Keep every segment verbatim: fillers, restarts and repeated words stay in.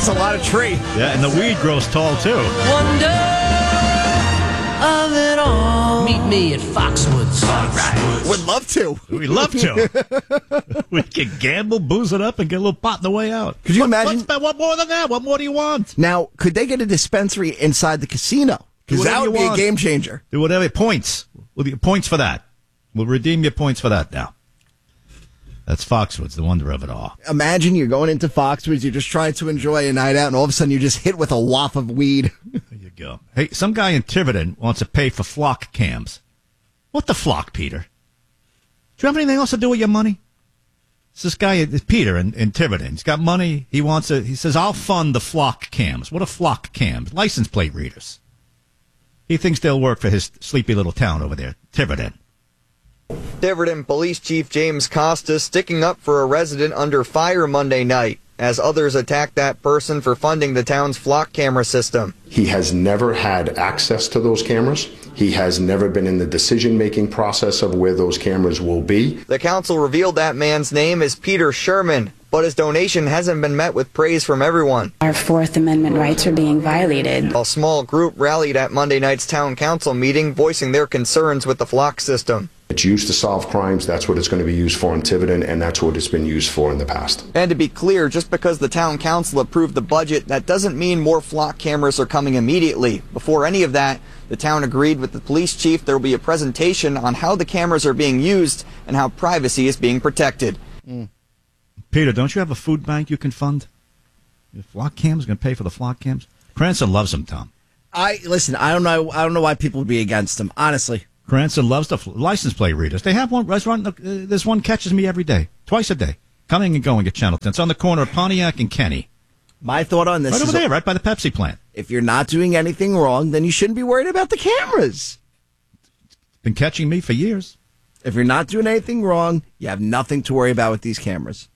That's a lot of tree. Yeah, and the weed grows tall, too. Wonder of it all. Meet me at Foxwoods. Foxwoods. Would love to. We'd love to. We can gamble, booze it up, and get a little pot on the way out. Could you what, imagine? What, what more than that? What more do you want? Now, could they get a dispensary inside the casino? Because that would be want. a game changer. Do whatever. Points. We'll get points for that. We'll redeem your points for that now. That's Foxwoods, the wonder of it all. Imagine you're going into Foxwoods, you're just trying to enjoy a night out, and all of a sudden you're just hit with a waft of weed. There you go. Hey, some guy in Tiverton wants to pay for flock cams. What the flock, Peter? Do you have anything else to do with your money? It's this guy, it's Peter in, in Tiverton. He's got money. He wants to, he says, I'll fund the flock cams. What are flock cams? License plate readers. He thinks they'll work for his sleepy little town over there, Tiverton. Tiverton Police Chief James Costa sticking up for a resident under fire Monday night as others attacked that person for funding the town's flock camera system. He has never had access to those cameras. He has never been in the decision-making process of where those cameras will be. The council revealed that man's name is Peter Sherman, but his donation hasn't been met with praise from everyone. Our Fourth Amendment rights are being violated. A small group rallied at Monday night's town council meeting, voicing their concerns with the flock system. It's used to solve crimes. That's what it's going to be used for in Tiverton, and that's what it's been used for in the past. And to be clear, just because the town council approved the budget, that doesn't mean more flock cameras are coming immediately. Before any of that, the town agreed with the police chief there will be a presentation on how the cameras are being used and how privacy is being protected. Mm. Peter, don't you have a food bank you can fund? The flock cams going to pay for the flock cams? Cranston loves them, Tom. I listen. I don't know. I don't know why people would be against them. Honestly, Cranston loves the license plate readers. They have one restaurant. Uh, this one catches me every day, twice a day, coming and going at Channel ten. It's on the corner of Pontiac and Kenny. My thought on this right is over there, right by the Pepsi plant. If you're not doing anything wrong, then you shouldn't be worried about the cameras. It's been catching me for years. If you're not doing anything wrong, you have nothing to worry about with these cameras.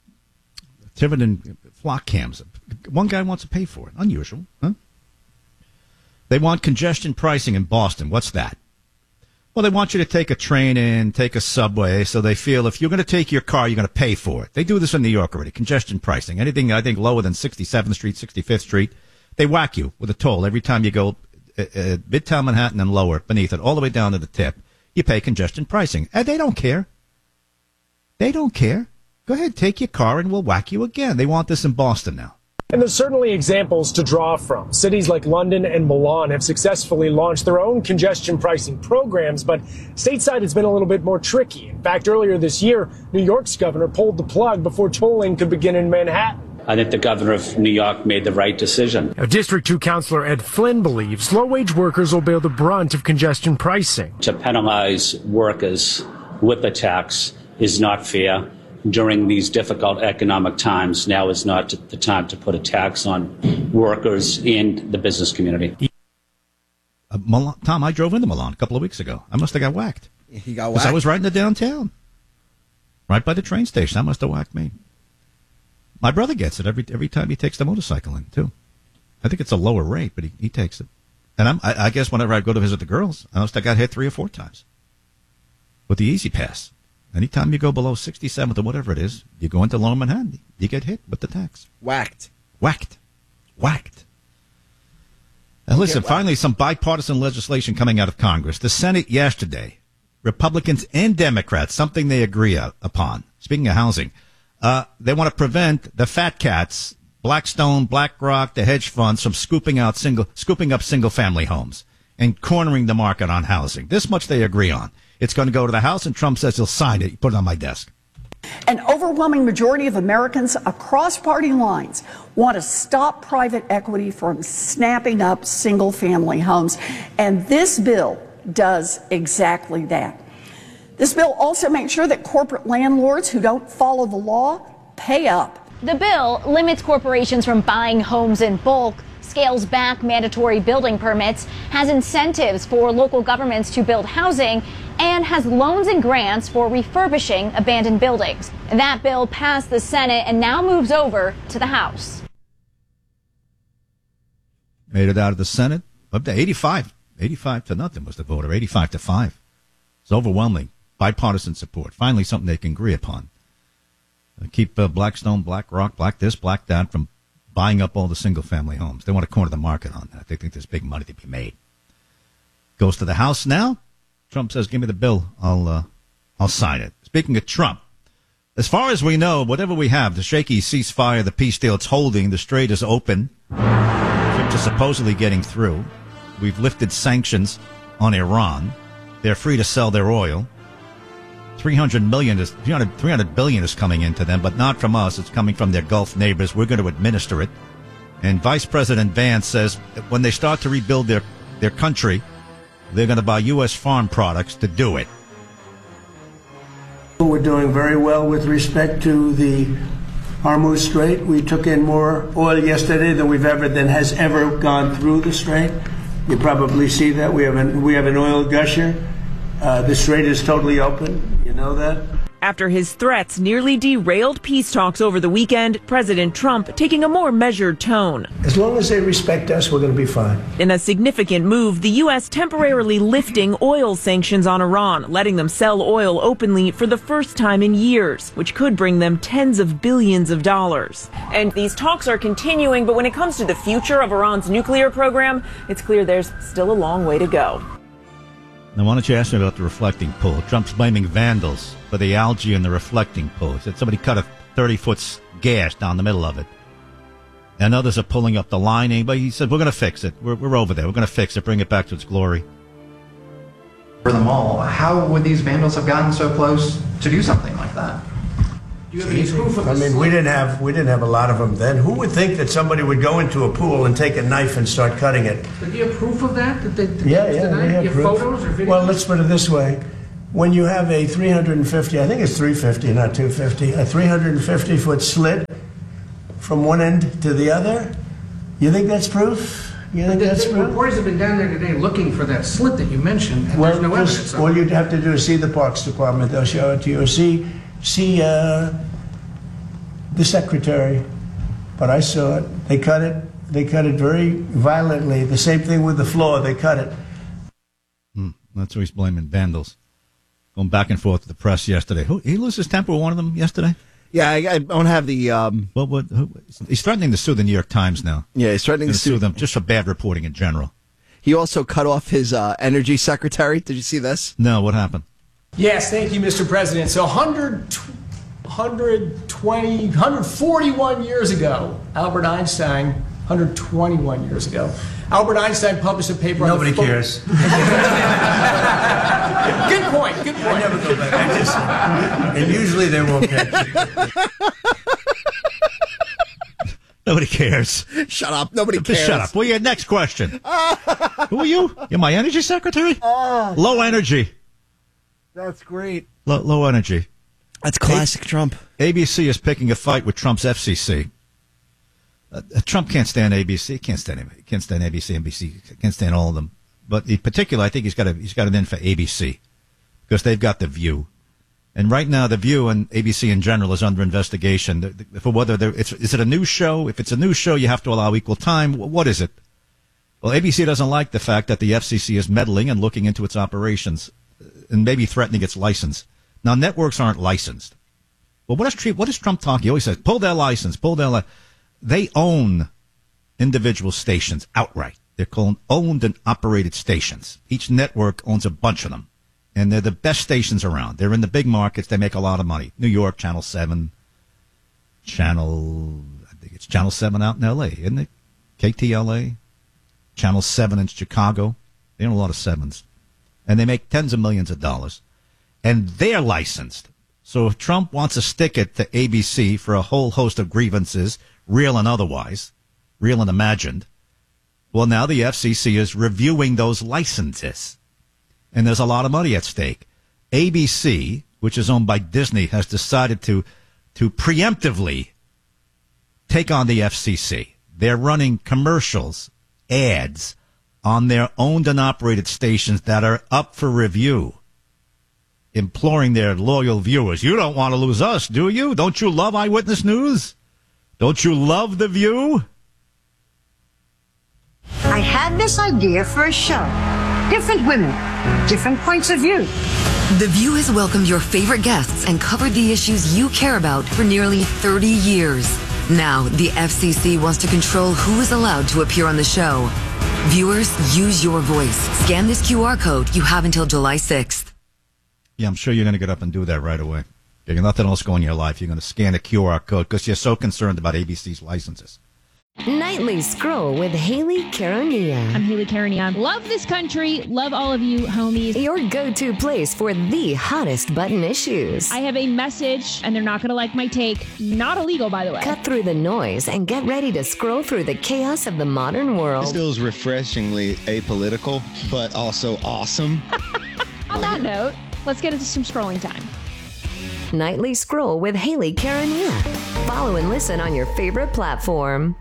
Tiverton flock cams. One guy wants to pay for it. Unusual, huh? They want congestion pricing in Boston. What's that? Well, they want you to take a train in, take a subway, so they feel if you're going to take your car, you're going to pay for it. They do this in New York already, congestion pricing. Anything, I think, lower than sixty-seventh Street, sixty-fifth Street, they whack you with a toll every time you go uh, uh, Midtown Manhattan and lower, beneath it, all the way down to the tip. You pay congestion pricing. And they don't care. They don't care. Go ahead, take your car, and we'll whack you again. They want this in Boston now. And there's certainly examples to draw from. Cities like London and Milan have successfully launched their own congestion pricing programs, but stateside it's been a little bit more tricky. In fact, earlier this year, New York's governor pulled the plug before tolling could begin in Manhattan. I think the governor of New York made the right decision. Now, District two Councilor Ed Flynn believes low-wage workers will bear the brunt of congestion pricing. To penalize workers with a tax is not fair. During these difficult economic times, now is not the time to put a tax on workers and the business community. Uh, Milan, Tom, I drove into Milan a couple of weeks ago. I must have got whacked. He got whacked? Because I was right in the downtown. Right by the train station. I must have whacked me. My brother gets it every every time he takes the motorcycle in, too. I think it's a lower rate, but he, he takes it. And I'm, I, I guess whenever I go to visit the girls, I must have got hit three or four times with the Easy Pass. Anytime you go below sixty-seventh or whatever it is, you go into Lower Manhattan, you get hit with the tax. Whacked. Whacked. Whacked. And listen, finally, some bipartisan legislation coming out of Congress. The Senate yesterday, Republicans and Democrats, something they agree upon. Speaking of housing, uh, they want to prevent the fat cats, Blackstone, BlackRock, the hedge funds, from scooping out single, scooping up single-family homes and cornering the market on housing. This much they agree on. It's going to go to the House, and Trump says he'll sign it. He put it on my desk. An overwhelming majority of Americans across party lines want to stop private equity from snapping up single-family homes, and this bill does exactly that. This bill also makes sure that corporate landlords who don't follow the law pay up. The bill limits corporations from buying homes in bulk, scales back mandatory building permits, has incentives for local governments to build housing, and has loans and grants for refurbishing abandoned buildings. That bill passed the Senate and now moves over to the House. Made it out of the Senate. Up to eighty-five. eighty-five to nothing was the vote, or eighty-five to five. It's overwhelming. Bipartisan support. Finally, something they can agree upon. Uh, keep uh, Blackstone, BlackRock, Black this, Black that from buying up all the single-family homes. They want to corner the market on that. They think there's big money to be made. Goes to the House now. Trump says, give me the bill. I'll, uh, I'll sign it. Speaking of Trump, as far as we know, whatever we have, the shaky ceasefire, the peace deal, it's holding. The strait is open. Ships are supposedly getting through. We've lifted sanctions on Iran. They're free to sell their oil. three hundred million is three hundred, three hundred billion is coming into them, but not from us. It's coming from their Gulf neighbors. We're going to administer it. And Vice President Vance says that when they start to rebuild their, their country, they're going to buy U S farm products to do it. We're doing very well with respect to the Hormuz Strait. We took in more oil yesterday than we've ever than has ever gone through the strait. You probably see that we have an we have an oil gusher. Uh, the strait is totally open. You know that. After his threats nearly derailed peace talks over the weekend, President Trump taking a more measured tone. As long as they respect us, we're going to be fine. In a significant move, the U S temporarily lifting oil sanctions on Iran, letting them sell oil openly for the first time in years, which could bring them tens of billions of dollars. And these talks are continuing, but when it comes to the future of Iran's nuclear program, it's clear there's still a long way to go. Now, why don't you ask me about the reflecting pool? Trump's blaming vandals for the algae in the reflecting pool. He said somebody cut a thirty-foot gash down the middle of it. And others are pulling up the lining, but he said, we're going to fix it. We're, we're over there. We're going to fix it, bring it back to its glory. For them all, how would these vandals have gotten so close to do something like that? Do you have any proof of I mean, we didn't have we didn't have a lot of them then. Who would think that somebody would go into a pool and take a knife and start cutting it? Do you have proof of that? That they, that yeah, they yeah, denied? we have You have proof. photos or videos? Well, let's put it this way: when you have a three hundred fifty, I think it's three fifty, not two fifty, a three hundred fifty foot slit from one end to the other, you think that's proof? You think the, that's the proof? reporters have been down there today looking for that slit that you mentioned, and Well, there's no just, evidence of all it. you'd have to do is see the Parks Department. They'll show it to you. Or see, see uh, the secretary. But I saw it. They cut it. They cut it very violently. The same thing with the floor. They cut it. Hmm, that's who he's blaming, vandals. Going back and forth with the press yesterday. Who, he lose his temper with one of them yesterday? Yeah, I, I don't have the... Um, well, what, who, he's threatening to sue the New York Times now. Yeah, he's threatening to sue sue them just for bad reporting in general. He also cut off his uh, energy secretary. Did you see this? No, what happened? Yes, thank you, Mister President. So one hundred, one hundred twenty, one hundred forty-one years ago, Albert Einstein, one hundred twenty-one years ago, Albert Einstein published a paper Nobody on the... Nobody cares. Good point, good point. I never go back. I just, and usually they won't catch it. Nobody cares. Shut up. Nobody Just cares. shut up. Well, your next question. Who are you? You're my energy secretary? Oh, low energy. That's great. Low, low energy. That's classic A- Trump. A B C is picking a fight with Trump's F C C. Uh, Trump can't stand A B C. He can't stand him. He can't stand A B C, N B C. He can't stand all of them. But in particular, I think he's got a, he's got it in for A B C because they've got The View. And right now, The View and A B C in general is under investigation for whether there, it's, is it a news show? If it's a news show, you have to allow equal time. What is it? Well, A B C doesn't like the fact that the F C C is meddling and looking into its operations and maybe threatening its license. Now, networks aren't licensed. Well, what is, what is Trump talking? He always says, pull their license, pull their license. They own individual stations outright. They're called owned and operated stations. Each network owns a bunch of them. And they're the best stations around. They're in the big markets. They make a lot of money. New York, Channel seven. Channel, I think it's Channel seven out in L A, isn't it? K T L A. Channel seven in Chicago. They own a lot of sevens. And they make tens of millions of dollars. And they're licensed. So if Trump wants to stick it to A B C for a whole host of grievances, real and otherwise, real and imagined, well, now the F C C is reviewing those licenses. And there's a lot of money at stake. A B C, which is owned by Disney, has decided to to preemptively take on the F C C. They're running commercials, ads, on their owned and operated stations that are up for review, imploring their loyal viewers, you don't want to lose us, do you? Don't you love Eyewitness News? Don't you love The View? I had this idea for a show. Different women, different points of view. The View has welcomed your favorite guests and covered the issues you care about for nearly thirty years. Now, the F C C wants to control who is allowed to appear on the show. Viewers, use your voice. Scan this Q R code. You have until July sixth. Yeah, I'm sure you're going to get up and do that right away. You got nothing else going in your life. You're going to scan a Q R code because you're so concerned about A B C's licenses. Nightly Scroll with Haley Caronia. I'm Haley Caronia. Love this country. Love all of you, homies. Your go-to place for the hottest button issues. I have a message, and they're not going to like my take. Not illegal, by the way. Cut through the noise and get ready to scroll through the chaos of the modern world. This feels refreshingly apolitical, but also awesome. On that note, let's get into some scrolling time. Nightly Scroll with Haley Caronia. Follow and listen on your favorite platform.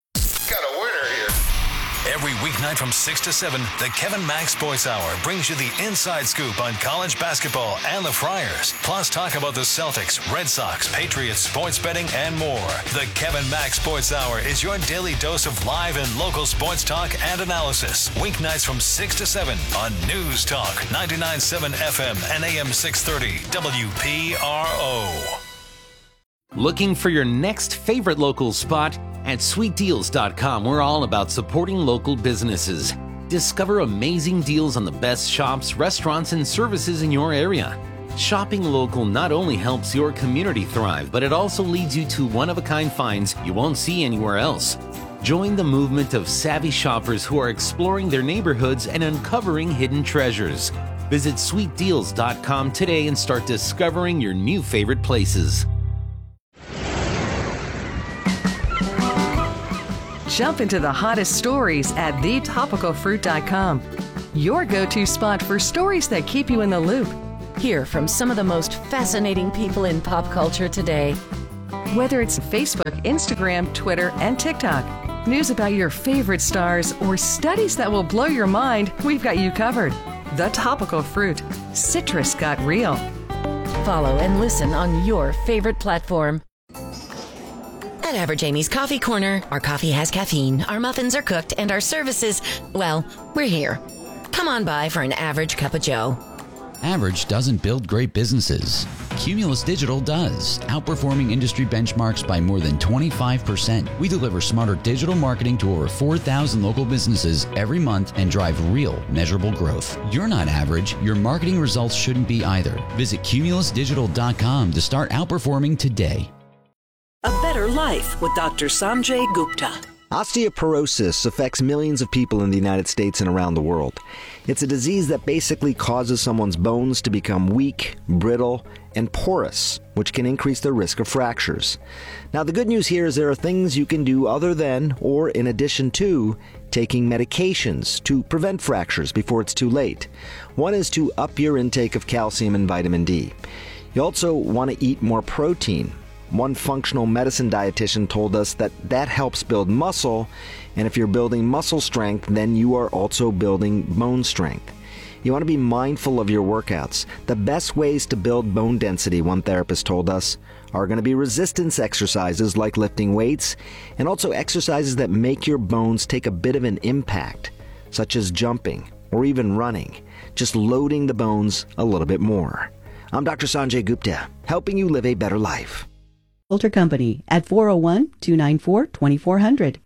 Every weeknight from six to seven, the Kevin Max Sports Hour brings you the inside scoop on college basketball and the Friars. Plus, talk about the Celtics, Red Sox, Patriots, sports betting, and more. The Kevin Max Sports Hour is your daily dose of live and local sports talk and analysis. Weeknights from six to seven on News Talk, ninety-nine point seven F M and A M six thirty W P R O. Looking for your next favorite local spot? At sweet deals dot com, we're all about supporting local businesses. Discover amazing deals on the best shops, restaurants, and services in your area. Shopping local not only helps your community thrive, but it also leads you to one-of-a-kind finds you won't see anywhere else. Join the movement of savvy shoppers who are exploring their neighborhoods and uncovering hidden treasures. Visit sweet deals dot com today and start discovering your new favorite places. Jump into the hottest stories at the topical fruit dot com. Your go-to spot for stories that keep you in the loop. Hear from some of the most fascinating people in pop culture today. Whether it's Facebook, Instagram, Twitter, and TikTok, news about your favorite stars, or studies that will blow your mind, we've got you covered. The Topical Fruit. Citrus got real. Follow and listen on your favorite platform. At Average Amy's Coffee Corner, our coffee has caffeine, our muffins are cooked, and our services, well, we're here. Come on by for an average cup of joe. Average doesn't build great businesses. Cumulus Digital does, outperforming industry benchmarks by more than twenty-five percent. We deliver smarter digital marketing to over four thousand local businesses every month and drive real, measurable growth. You're not average. Your marketing results shouldn't be either. Visit cumulus digital dot com to start outperforming today. A Better Life with Doctor Sanjay Gupta. Osteoporosis affects millions of people in the United States and around the world. It's a disease that basically causes someone's bones to become weak, brittle, and porous, which can increase their risk of fractures. Now, the good news here is there are things you can do other than, or in addition to, taking medications to prevent fractures before it's too late. One is to up your intake of calcium and vitamin D. You also want to eat more protein. One functional medicine dietitian told us that that helps build muscle, and if you're building muscle strength, then you are also building bone strength. You want to be mindful of your workouts. The best ways to build bone density, one therapist told us, are going to be resistance exercises like lifting weights, and also exercises that make your bones take a bit of an impact, such as jumping or even running, just loading the bones a little bit more. I'm Doctor Sanjay Gupta, helping you live a better life. Filter Company at four oh one, two nine four, two four zero zero.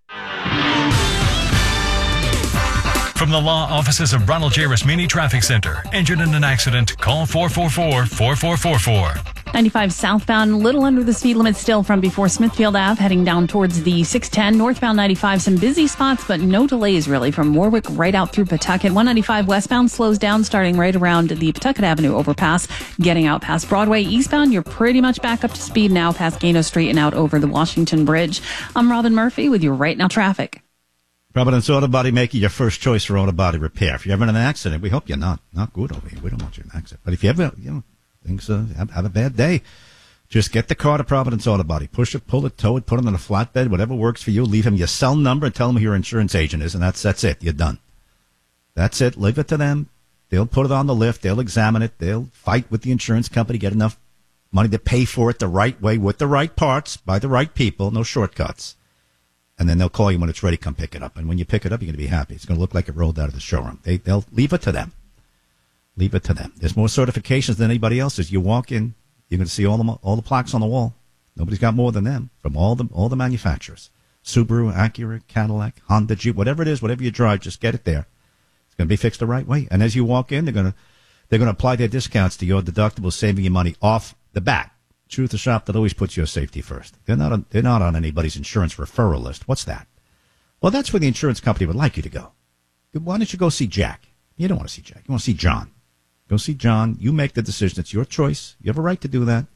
From the law offices of Ronald J. Rasmini Traffic Center. Injured in an accident? Call four four four, four four four four. ninety-five southbound, little under the speed limit still from before Smithfield Avenue, heading down towards the six ten. Northbound ninety-five, some busy spots, but no delays really from Warwick right out through Pawtucket. one ninety-five westbound slows down starting right around the Pawtucket Avenue overpass, getting out past Broadway. Eastbound, you're pretty much back up to speed now past Gano Street and out over the Washington Bridge. I'm Robin Murphy with your Right Now Traffic. Providence Auto Body making your first choice for auto body repair. If you're ever in an accident, we hope you're not not good over here. We don't want you in an accident. But if you ever, you know, things uh, have, have a bad day, just get the car to Providence Auto Body. Push it, pull it, tow it, put it on a flatbed, whatever works for you. Leave him your cell number and tell him who your insurance agent is, and that's that's it. You're done. That's it. Leave it to them. They'll put it on the lift. They'll examine it. They'll fight with the insurance company, get enough money to pay for it the right way with the right parts by the right people. No shortcuts. And then they'll call you when it's ready. Come pick it up. And when you pick it up, you're going to be happy. It's going to look like it rolled out of the showroom. They, they'll leave it to them. Leave it to them. There's more certifications than anybody else's. You walk in, you're going to see all the all the plaques on the wall. Nobody's got more than them from all the all the manufacturers. Subaru, Acura, Cadillac, Honda, Jeep, whatever it is, whatever you drive, just get it there. It's going to be fixed the right way. And as you walk in, they're going to they're going to apply their discounts to your deductible, saving you money off the bat. Truth, a shop that always puts your safety first. They're not on, they're not on anybody's insurance referral list. What's that? Well, that's where the insurance company would like you to go. Why don't you go see Jack? You don't want to see Jack. You want to see John. Go see John. You make the decision. It's your choice. You have a right to do that.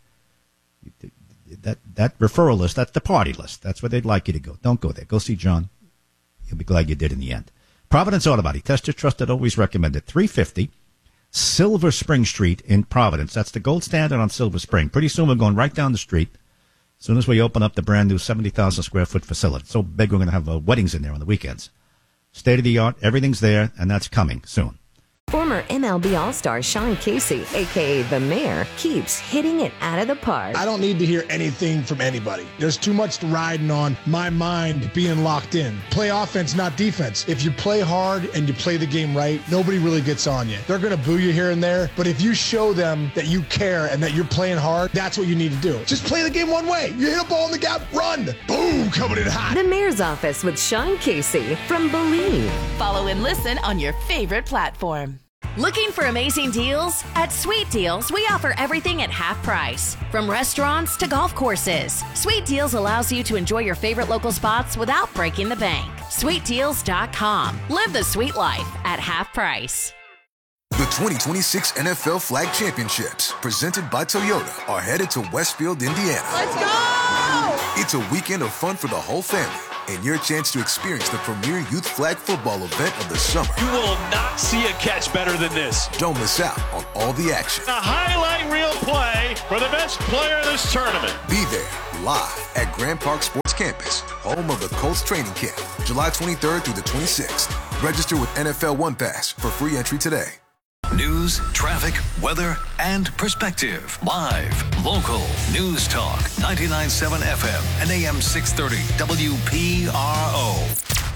That that referral list, that's the party list. That's where they'd like you to go. Don't go there. Go see John. You'll be glad you did in the end. Providence Auto Body. Tested, trusted, always recommended. three fifty Silver Spring Street in Providence. That's the gold standard on Silver Spring. Pretty soon we're going right down the street. As soon as we open up the brand new seventy thousand square foot facility. It's so big we're going to have uh, weddings in there on the weekends. State of the art. Everything's there, and that's coming soon. Former M L B All-Star Sean Casey, a k a. The Mayor, keeps hitting it out of the park. I don't need to hear anything from anybody. There's too much riding on my mind being locked in. Play offense, not defense. If you play hard and you play the game right, nobody really gets on you. They're going to boo you here and there, but if you show them that you care and that you're playing hard, that's what you need to do. Just play the game one way. You hit a ball in the gap, run. Boom, coming in hot. The Mayor's Office with Sean Casey from Believe. Follow and listen on your favorite platform. Looking for amazing deals? At Sweet Deals, we offer everything at half price. From restaurants to golf courses, Sweet Deals allows you to enjoy your favorite local spots without breaking the bank. sweet deals dot com. Live the sweet life at half price. The twenty twenty-six N F L Flag Championships, presented by Toyota, are headed to Westfield, Indiana. Let's go! It's a weekend of fun for the whole family, and your chance to experience the premier youth flag football event of the summer. You will not see a catch better than this. Don't miss out on all the action. A highlight reel play for the best player in this tournament. Be there, live at Grand Park Sports Campus, home of the Colts training camp, July twenty-third through the twenty-sixth. Register with N F L One Pass for free entry today. News, traffic, weather, and perspective. Live, local, news talk, ninety-nine point seven F M and A M six thirty W P R O.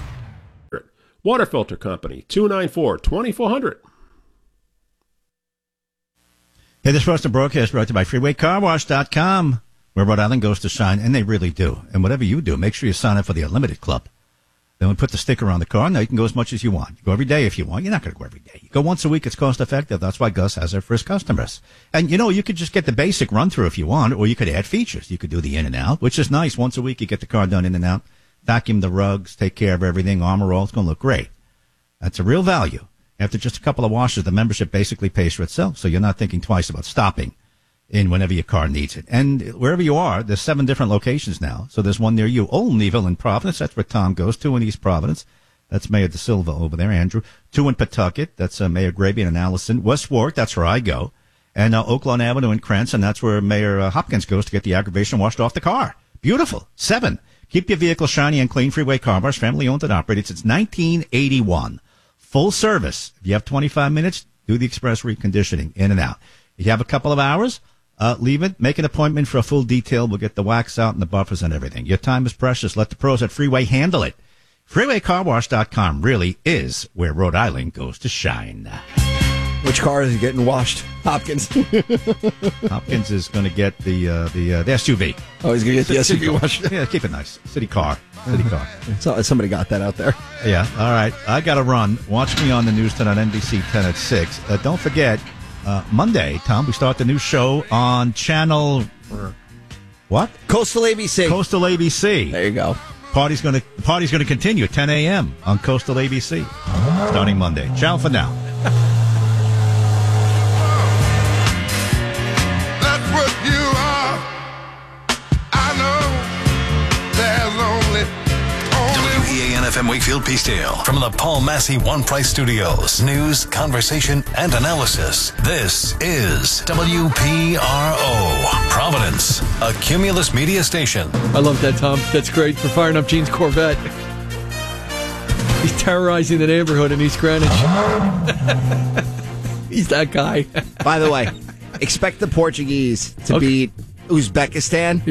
Water Filter Company, two nine four, two four zero zero. Hey, this Boston broadcast brought to you by freeway car wash dot com, where Rhode Island goes to shine, and they really do. And whatever you do, make sure you sign up for the Unlimited Club. Then we put the sticker on the car. Now you can go as much as you want. You go every day if you want. You're not going to go every day. You go once a week. It's cost effective. That's why Gus has their first customers. And, you know, you could just get the basic run through if you want, or you could add features. You could do the in and out, which is nice. Once a week, you get the car done in and out. Vacuum the rugs, take care of everything, armor all. It's going to look great. That's a real value. After just a couple of washes, the membership basically pays for itself. So you're not thinking twice about stopping in whenever your car needs it. And wherever you are, there's seven different locations now. So there's one near you. Olneyville in Providence. That's where Tom goes to in East Providence. That's Mayor De Silva over there, Andrew. Two in Pawtucket. That's uh, Mayor Grabian and Allison. West Warwick, that's where I go. And uh, Oaklawn Avenue in Cranston, that's where Mayor uh, Hopkins goes to get the aggravation washed off the car. Beautiful. Seven. Keep your vehicle shiny and clean. Freeway Car Wash, family owned and operated since nineteen eighty-one. Full service. If you have twenty-five minutes, do the express reconditioning in and out. If you have a couple of hours, uh, leave it. Make an appointment for a full detail. We'll get the wax out and the buffers and everything. Your time is precious. Let the pros at Freeway handle it. freeway car wash dot com really is where Rhode Island goes to shine. Which car is getting washed? Hopkins. Hopkins is going to get the uh, the uh, the S U V. Oh, he's going to get the S U V washed. Yeah, keep it nice. City car. City car. So, somebody got that out there. Yeah. All right. I got to run. Watch me on the news tonight, N B C ten at six. Uh, don't forget, uh, Monday, Tom, we start the new show on channel. What? Coastal A B C. Coastal A B C. There you go. Party's going to party's going to continue at ten a.m. on Coastal A B C starting Monday. Ciao for now. That's what you are. I know there's only, only W E A N F M Wakefield Peacedale from the Paul Massey One Price Studios. News, conversation, and analysis. This is W P R O Providence, a Cumulus media station. I love that, Tom. That's great for firing up Gene's Corvette. He's terrorizing the neighborhood in East Greenwich. He's that guy. By the way, expect the Portuguese to Okay. beat Uzbekistan. Yeah.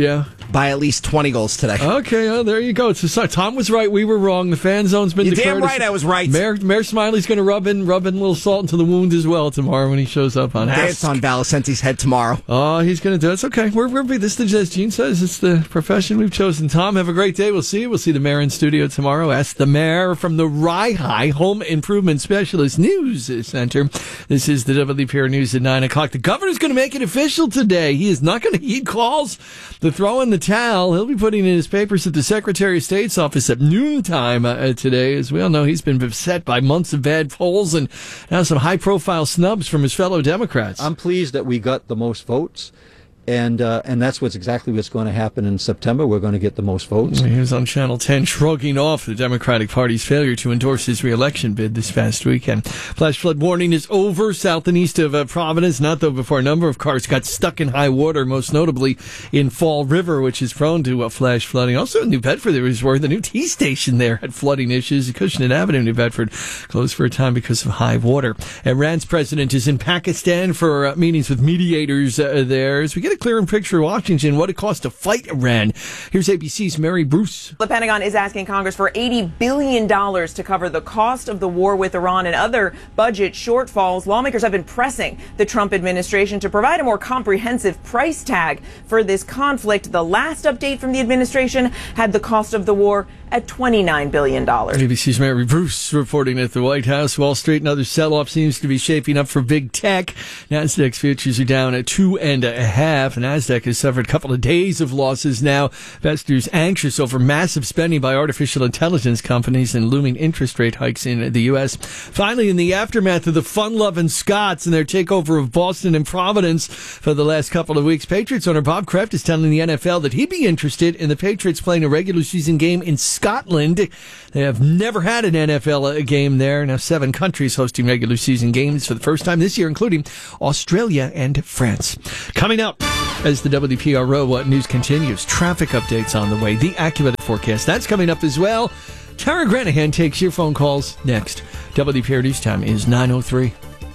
by at least twenty goals today. Okay, well, there you go. So, so Tom was right. We were wrong. The fan zone's been You're declared. damn right I was right. Mayor, Mayor Smiley's going to rub in, rub in a little salt into the wound as well tomorrow when he shows up on Dance on Valicenti's head tomorrow. Oh, he's going to do it. It's okay. We're, we're This is, as Gene says, it's the profession we've chosen. Tom, have a great day. We'll see you. We'll see the mayor in studio tomorrow. Ask the mayor from the Rye High Home Improvement Specialist News Center. This is the W P R News at nine o'clock. The governor's going to make it official today. He is not going to heed calls to throw in the towel. He'll be putting in his papers at the Secretary of State's office at noontime uh, today. As we all know, he's been beset by months of bad polls and now some high-profile snubs from his fellow Democrats. I'm pleased that we got the most votes. And uh, and that's what's exactly what's going to happen in September. We're going to get the most votes. He was on Channel ten shrugging off the Democratic Party's failure to endorse his re-election bid this past weekend. Flash flood warning is over south and east of uh, Providence, not though before a number of cars got stuck in high water, most notably in Fall River, which is prone to uh, flash flooding. Also in New Bedford, there was where the new T station there had flooding issues. Cushing Avenue, New Bedford, closed for a time because of high water. Iran's president is in Pakistan for uh, meetings with mediators uh, there. As we get a clearer picture of Washington, what it costs to fight Iran. Here's A B C's Mary Bruce. The Pentagon is asking Congress for eighty billion dollars to cover the cost of the war with Iran and other budget shortfalls. Lawmakers have been pressing the Trump administration to provide a more comprehensive price tag for this conflict. The last update from the administration had the cost of the war at twenty-nine billion dollars. A B C's Mary Bruce reporting at the White House. Wall Street, another sell-off seems to be shaping up for big tech. NASDAQ's futures are down at two and a half. NASDAQ has suffered a couple of days of losses now. Investors anxious over massive spending by artificial intelligence companies and looming interest rate hikes in the U S. Finally, in the aftermath of the fun-loving Scots and their takeover of Boston and Providence for the last couple of weeks, Patriots owner Bob Kraft is telling the N F L that he'd be interested in the Patriots playing a regular season game in Scotland. They have never had an N F L game there. Now seven countries hosting regular season games for the first time this year, including Australia and France. Coming up, as the W P R O news continues, traffic updates on the way, the AccuWeather forecast, that's coming up as well. Tara Granahan takes your phone calls next. W P R News time is nine oh three.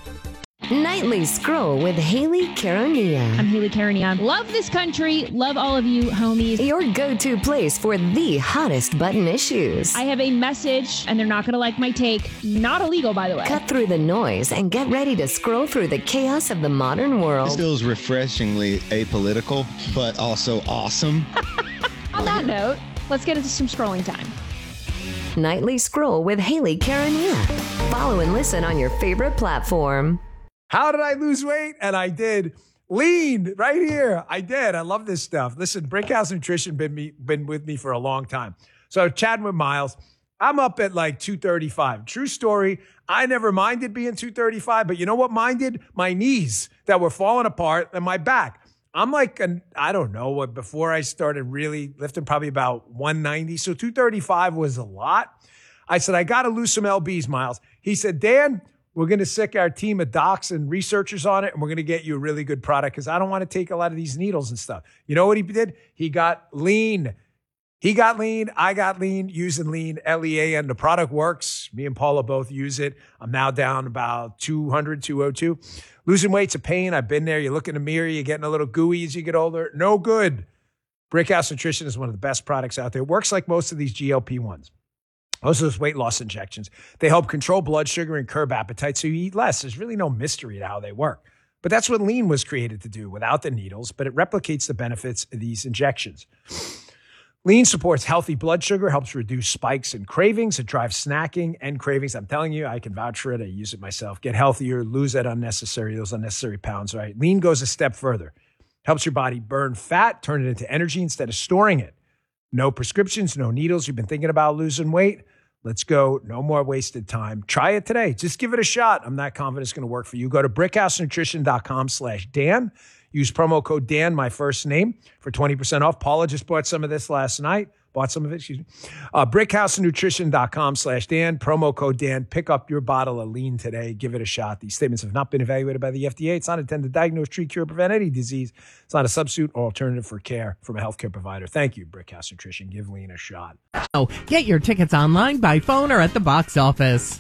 Nightly Scroll with Haley Caronia. I'm Haley Caronia. Love this country. Love all of you, homies. Your go-to place for the hottest button issues. I have a message, and they're not going to like my take. Not illegal, by the way. Cut through the noise and get ready to scroll through the chaos of the modern world. This feels refreshingly apolitical, but also awesome. On that note, let's get into some scrolling time. Nightly Scroll with Haley Caronia. Follow and listen on your favorite platform. How did I lose weight? And I did. Lean right here. I did. I love this stuff. Listen, Brickhouse Nutrition been me been with me for a long time. So chatting with Miles, I'm up at like two thirty-five. True story. I never minded being two thirty-five, but you know what minded? My knees that were falling apart and my back. I'm like, an, I don't know what, before I started really lifting, probably about one ninety. So two thirty-five was a lot. I said, I got to lose some L Bs, Miles. He said, Dan, we're going to sick our team of docs and researchers on it, and we're going to get you a really good product because I don't want to take a lot of these needles and stuff. You know what he did? He got lean. He got lean. I got lean using lean, L E A N. The product works. Me and Paula both use it. I'm now down about two hundred, two oh two. Losing weight's a pain. I've been there. You look in the mirror. You're getting a little gooey as you get older. No good. Brickhouse Nutrition is one of the best products out there. It works like most of these G L P ones. Most of those weight loss injections. They help control blood sugar and curb appetite so you eat less. There's really no mystery to how they work. But that's what lean was created to do without the needles, but it replicates the benefits of these injections. Lean supports healthy blood sugar, helps reduce spikes and cravings. It drives snacking and cravings. I'm telling you, I can vouch for it. I use it myself. Get healthier, lose that unnecessary, those unnecessary pounds, right? Lean goes a step further. Helps your body burn fat, turn it into energy instead of storing it. No prescriptions, no needles. You've been thinking about losing weight? Let's go. No more wasted time. Try it today. Just give it a shot. I'm not confident it's going to work for you. Go to brickhousenutrition.com slash Dan. Use promo code Dan, my first name, for twenty percent off. Paula just bought some of this last night. Bought some of it, excuse me. Uh, brickhousenutrition.com slash Dan. Promo code Dan. Pick up your bottle of lean today. Give it a shot. These statements have not been evaluated by the F D A. It's not intended to diagnose, treat, cure, prevent any disease. It's not a substitute or alternative for care from a healthcare provider. Thank you, Brickhouse Nutrition. Give lean a shot. Oh, get your tickets online, by phone, or at the box office.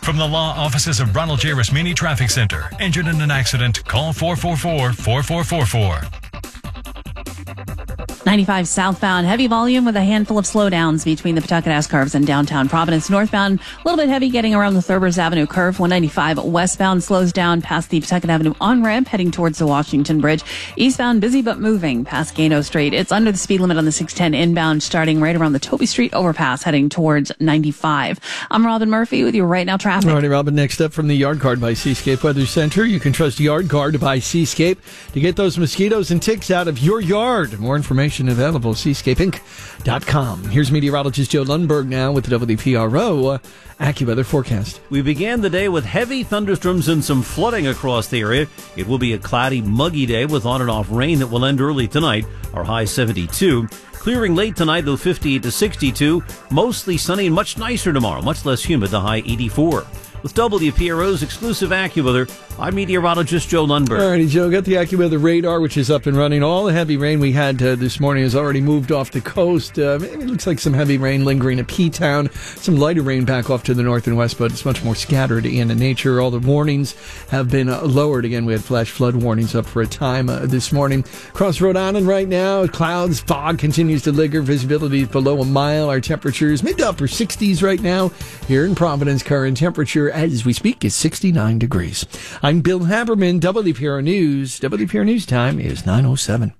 From the law offices of Ronald J. Rasmini Traffic Center. Injured in an accident? Call four four four, four four four four. ninety-five southbound, heavy volume with a handful of slowdowns between the Pawtucket S-curves and downtown Providence. Northbound, a little bit heavy getting around the Thurbers Avenue curve. one ninety-five westbound slows down past the Pawtucket Avenue on-ramp heading towards the Washington Bridge. Eastbound, busy but moving past Gano Street. It's under the speed limit on the six ten inbound starting right around the Toby Street overpass heading towards ninety-five. I'm Robin Murphy with your Right Now traffic. All right, Robin, next up from the Yard Guard by Seascape Weather Center. You can trust Yard Guard by Seascape to get those mosquitoes and ticks out of your yard. More information available, seascape inc dot com. Here's meteorologist Joe Lundberg now with the W P R O uh, AccuWeather forecast. We began the day with heavy thunderstorms and some flooding across the area. It will be a cloudy, muggy day with on and off rain that will end early tonight. Our high seventy-two. Clearing late tonight, though, fifty-eight to sixty-two. Mostly sunny and much nicer tomorrow. Much less humid, the high eighty-four. With W P R O's exclusive AccuWeather, I'm meteorologist Joe Lundberg. All righty, Joe, got the AccuWeather radar, which is up and running. All the heavy rain we had uh, this morning has already moved off the coast. Uh, it looks like some heavy rain lingering at P-Town, some lighter rain back off to the north and west, but it's much more scattered in nature. All the warnings have been uh, lowered. Again, we had flash flood warnings up for a time uh, this morning. Across Rhode Island right now, clouds, fog continues to linger. Visibility is below a mile. Our temperatures mid to upper sixties right now. Here in Providence, current temperature as we speak is sixty-nine degrees. I'm Bill Haberman, W P R News. W P R News time is nine oh seven.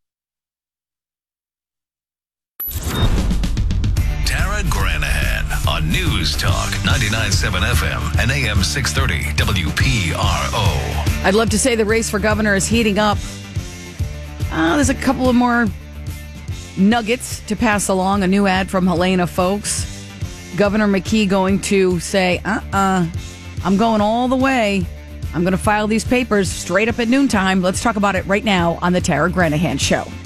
Tara Granahan on News Talk ninety-nine point seven F M and A M six thirty W P R O. I'd love to say the race for governor is heating up. Uh, there's a couple of more nuggets to pass along. A new ad from Helena Folks. Governor McKee going to say, uh-uh, I'm going all the way. I'm going to file these papers straight up at noontime. Let's talk about it right now on the Tara Granahan Show.